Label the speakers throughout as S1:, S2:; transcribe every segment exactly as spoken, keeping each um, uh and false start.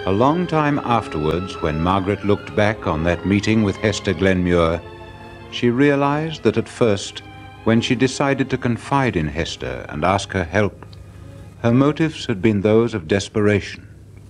S1: A long time afterwards, when Margaret looked back on that meeting with Hester Glenmuir, she realized that at first, when she decided to confide in Hester and ask her help, her motives had been those of desperation.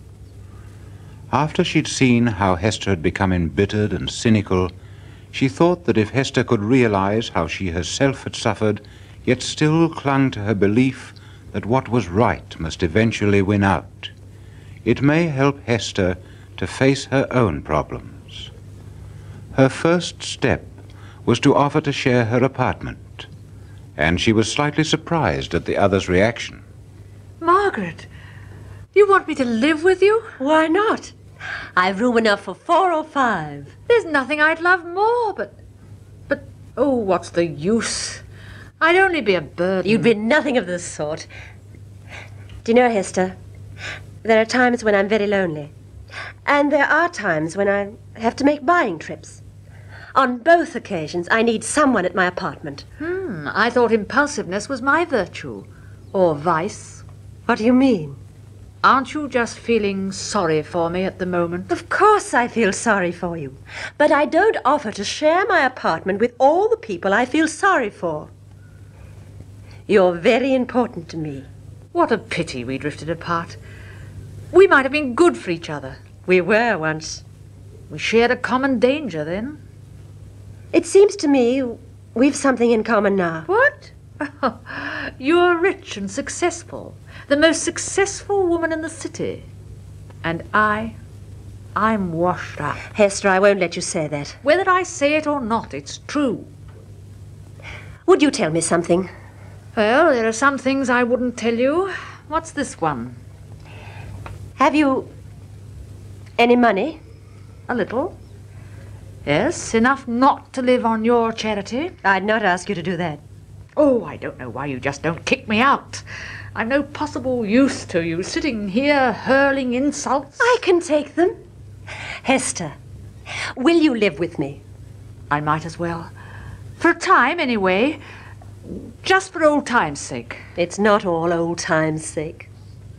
S1: After she'd seen how Hester had become embittered and cynical, she thought that if Hester could realize how she herself had suffered, yet still clung to her belief that what was right must eventually win out, it may help Hester to face her own problems. Her first step was to offer to share her apartment, and she was slightly surprised at the other's reaction.
S2: Margaret, you want me to live with you?
S3: Why not? I've room enough for four or five.
S2: There's nothing I'd love more, but... But, oh, what's the use? I'd only be a burden.
S3: You'd be nothing of the sort. Do you know, Hester, there are times when I'm very lonely. And there are times when I have to make buying trips. On both occasions, I need someone at my apartment.
S2: Hmm, I thought impulsiveness was my virtue. Or vice.
S3: What do you mean?
S2: Aren't you just feeling sorry for me at the moment?
S3: Of course I feel sorry for you. But I don't offer to share my apartment with all the people I feel sorry for. You're very important to me.
S2: What a pity we drifted apart. We might have been good for each other.
S3: We were once.
S2: We shared a common danger then.
S3: It seems to me we've something in common now.
S2: What? Oh, you're rich and successful. The most successful woman in the city. And I, I'm washed up.
S3: Hester, I won't let you say that.
S2: Whether I say it or not, it's true.
S3: Would you tell me something?
S2: Well, there are some things I wouldn't tell you. What's this one?
S3: Have you any money?
S2: A little. Yes, enough not to live on your charity.
S3: I'd not ask you to do that.
S2: Oh, I don't know why you just don't kick me out. I'm no possible use to you, sitting here hurling insults.
S3: I can take them. Hester, will you live with me?
S2: I might as well. For a time, anyway. Just for old time's sake.
S3: It's not all old time's sake.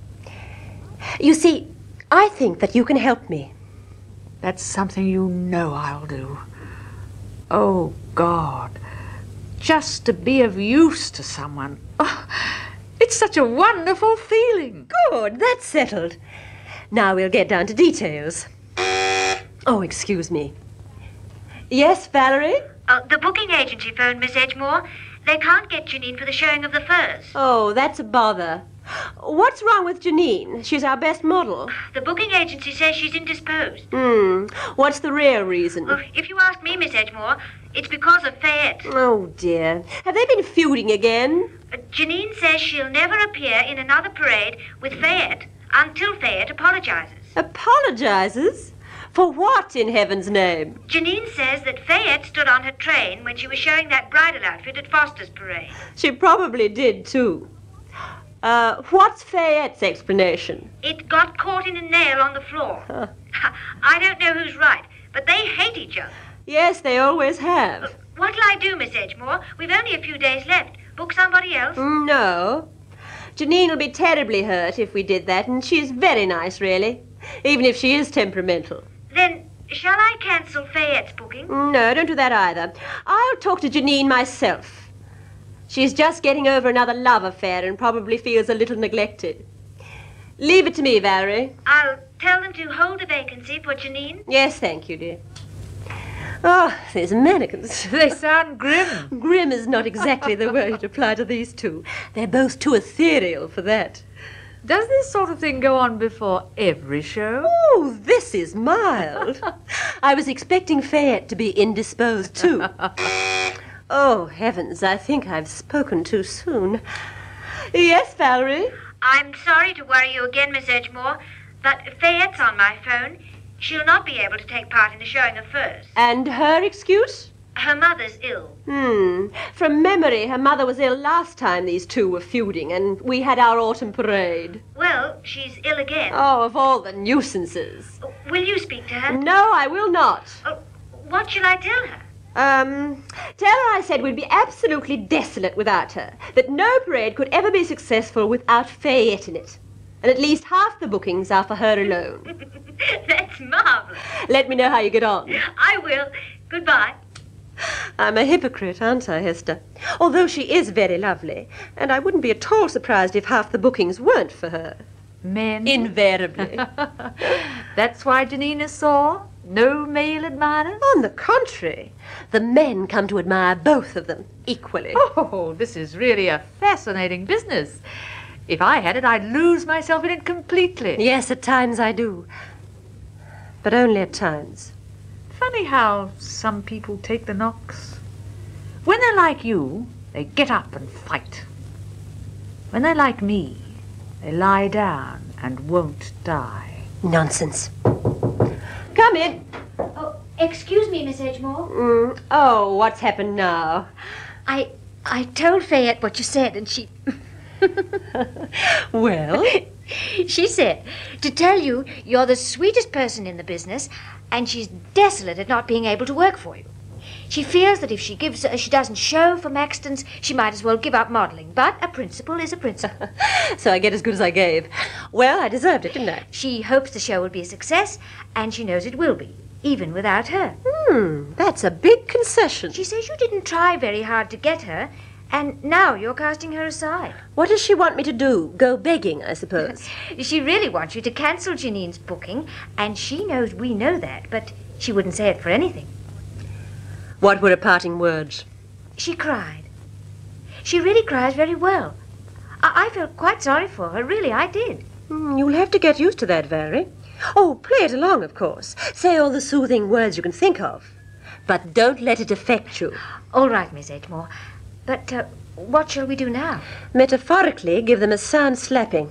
S3: You see, I think that you can help me.
S2: That's something you know I'll do. Oh, God. Just to be of use to someone. Oh, it's such a wonderful feeling.
S3: Good, that's settled. Now we'll get down to details. Oh, excuse me. Yes, Valerie?
S4: Uh, the booking agency phoned Miss Edgemore. They can't get Janine for the showing of the furs.
S3: Oh, that's a bother. What's wrong with Janine? She's our best model.
S4: The booking agency says she's indisposed.
S3: Hmm. What's the real reason?
S4: Well, if you ask me, Miss Edgemore, it's because of Fayette.
S3: Oh, dear. Have they been feuding again?
S4: Uh, Janine says she'll never appear in another parade with Fayette until Fayette apologizes.
S3: Apologizes? For what, in heaven's name?
S4: Janine says that Fayette stood on her train when she was showing that bridal outfit at Foster's parade.
S3: She probably did, too. Uh, what's Fayette's explanation?
S4: It got caught in a nail on the floor.
S3: Huh.
S4: I don't know who's right, but they hate each other.
S3: Yes, they always have.
S4: Uh, what'll I do, Miss Edgemore? We've only a few days left. Book somebody else?
S3: No. Janine will be terribly hurt if we did that, and she's very nice, really, even if she is temperamental.
S4: Then, shall I cancel Fayette's booking?
S3: No, don't do that either. I'll talk to Janine myself. She's just getting over another love affair and probably feels a little neglected. Leave it to me, Valerie.
S4: I'll tell them to hold a vacancy for Janine.
S3: Yes, thank you, dear. Oh, these mannequins.
S2: They sound grim.
S3: Grim is not exactly the word to apply to these two. They're both too ethereal for that.
S2: Does this sort of thing go on before every show?
S3: Oh, this is mild. I was expecting Fayette to be indisposed, too. Oh, heavens, I think I've spoken too soon. Yes, Valerie?
S4: I'm sorry to worry you again, Miss Edgemore, but Fayette's on my phone. She'll not be able to take part in the showing of furs.
S3: And her excuse?
S4: Her mother's ill.
S3: Hmm. From memory, her mother was ill last time these two were feuding, and we had our autumn parade.
S4: Well, she's ill again.
S3: Oh, of all the nuisances.
S4: Will you speak to her?
S3: No, I will not.
S4: Oh, what shall I tell her?
S3: Um, tell her I said we'd be absolutely desolate without her, that no parade could ever be successful without Fayette in it, and at least half the bookings are for her alone.
S4: That's marvellous.
S3: Let me know how you get on.
S4: I will. Goodbye.
S3: I'm a hypocrite, aren't I, Hester? Although she is very lovely, and I wouldn't be at all surprised if half the bookings weren't for her.
S2: Men?
S3: Invariably.
S2: That's why Janine is sore? No male admirers?
S3: On the contrary, the men come to admire both of them equally.
S2: Oh, this is really a fascinating business. If I had it, I'd lose myself in it completely.
S3: Yes, at times I do. But only at times.
S2: Funny how some people take the knocks. When they're like you, they get up and fight. When they're like me, they lie down and won't die.
S3: Nonsense. Come in.
S4: Oh, excuse me, Miss Edgemore.
S3: Mm. Oh, what's happened now?
S4: I I told Fayette what you said, and she...
S3: Well?
S4: She said to tell you you're the sweetest person in the business, and she's desolate at not being able to work for you. She fears that if she gives, uh, she doesn't show for Maxton's, she might as well give up modelling. But a principle is a principle.
S3: So I get as good as I gave. Well, I deserved it, didn't I?
S4: She hopes the show will be a success, and she knows it will be, even without her.
S3: Hmm, that's a big concession.
S4: She says you didn't try very hard to get her, and now you're casting her aside.
S3: What does she want me to do? Go begging, I suppose.
S4: She really wants you to cancel Janine's booking, and she knows we know that, but she wouldn't say it for anything.
S3: What were her parting words?
S4: She cried. She really cries very well. I, I felt quite sorry for her, really, I did.
S3: Mm, you'll have to get used to that, Valerie. Oh, play it along, of course. Say all the soothing words you can think of. But don't let it affect you.
S4: All right, Miss Edgemore. But uh, what shall we do now?
S3: Metaphorically, give them a sound slapping.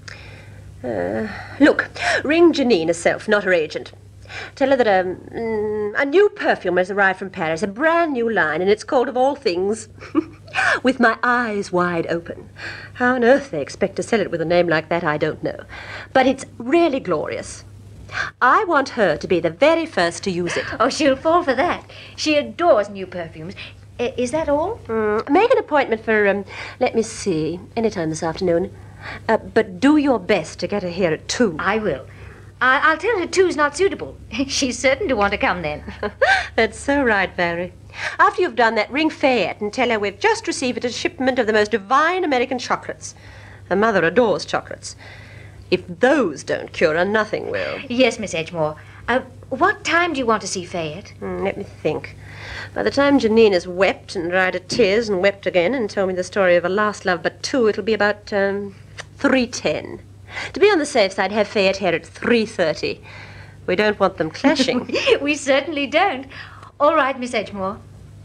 S3: Uh, look, ring Janine herself, not her agent. Tell her that a, mm, a new perfume has arrived from Paris, a brand new line, and it's called, of all things, With My Eyes Wide Open. How on earth they expect to sell it with a name like that, I don't know. But it's really glorious. I want her to be the very first to use it.
S4: Oh, she'll fall for that. She adores new perfumes. I- is that all?
S3: Mm, make an appointment for, um, let me see, any time this afternoon. Uh, but do your best to get her here at two.
S4: I will. I- I'll tell her two's not suitable. She's certain to want to come then.
S3: That's so right, Valerie. After you've done that, ring Fayette and tell her we've just received a shipment of the most divine American chocolates. Her mother adores chocolates. If those don't cure her, nothing will.
S4: Yes, Miss Edgemore. Uh, what time do you want to see Fayette?
S3: Mm, let me think. By the time Janine has wept and dried her tears and wept again and told me the story of her last love but two, it'll be about um, three ten. To be on the safe side, have Fayette here at three thirty. We don't want them clashing.
S4: We certainly don't. All right, Miss Edgemore.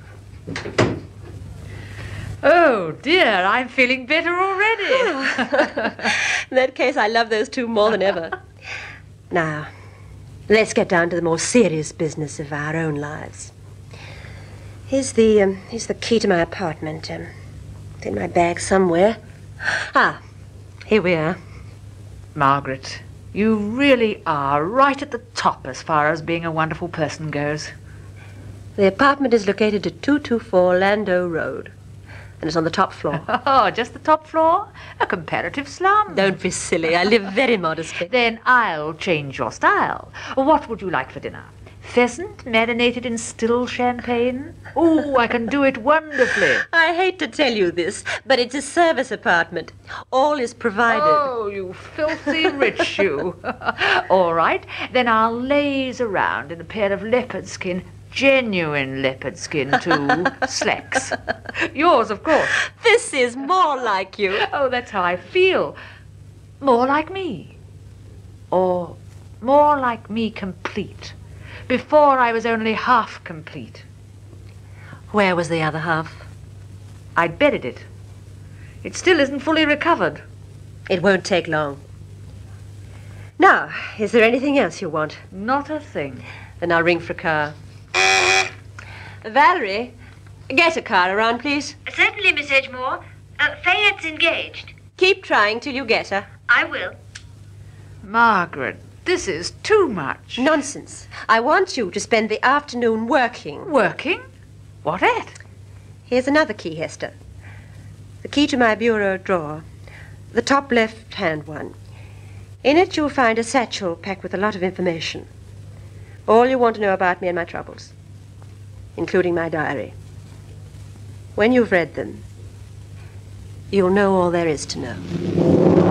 S2: Oh, dear, I'm feeling better already.
S3: In that case, I love those two more than ever. Now, let's get down to the more serious business of our own lives. Here's the, um, here's the key to my apartment. Um, it's in my bag somewhere. Ah, here we are.
S2: Margaret, you really are right at the top as far as being a wonderful person goes.
S3: The apartment is located at two twenty-four Landau Road, and it's on the top floor.
S2: Oh, just the top floor? A comparative slum.
S3: Don't be silly. I live very modestly.
S2: Then I'll change your style. What would you like for dinner? Pheasant marinated in still champagne? Oh, I can do it wonderfully.
S3: I hate to tell you this, but it's a service apartment. All is provided.
S2: Oh, you filthy rich, you. All right, then I'll laze around in a pair of leopard skin, genuine leopard skin, too, slacks. Yours, of course.
S3: This is more like you.
S2: Oh, that's how I feel. More like me. Or more like me complete. Before I was only half complete.
S3: Where was the other half?
S2: I'd buried it. It still isn't fully recovered.
S3: It won't take long. Now, is there anything else you want?
S2: Not a thing.
S3: Then I'll ring for a car. Valerie, get a car around, please.
S4: Certainly, Miss Edgemore. Uh, Fayette's engaged.
S3: Keep trying till you get her.
S4: I will.
S2: Margaret, this is too much.
S3: Nonsense. I want you to spend the afternoon working.
S2: Working? What at?
S3: Here's another key, Hester. The key to my bureau drawer. The top left-hand one. In it you'll find a satchel packed with a lot of information. All you want to know about me and my troubles, including my diary. When you've read them, you'll know all there is to know.